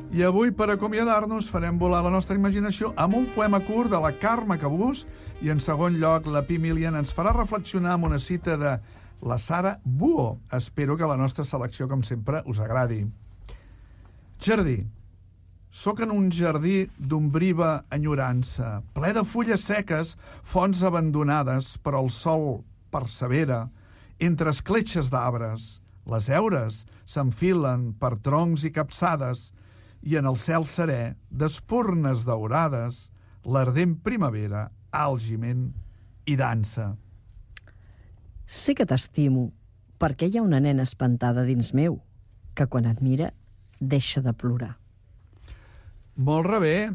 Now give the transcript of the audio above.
I avui, per acomiadar-nos, farem volar la nostra imaginació amb un poema curt de la Carme Cabús i, en segon lloc, la Pi Milian ens farà reflexionar amb una cita de la Sara Buo. Espero que la nostra selecció, com sempre, us agradi. Jardí. Soc en un jardí d'ombriva enyorança, ple de fulles seques, fonts abandonades, però el sol persevera entre escletxes d'arbres. Les heures s'enfilen per troncs i capçades i en el cel serè, d'espurnes daurades, l'ardent primavera, àlgiment i dansa. Sé que t'estimo, perquè hi ha una nena espantada dins meu, que quan et mira deixa de plorar. Molt rebé.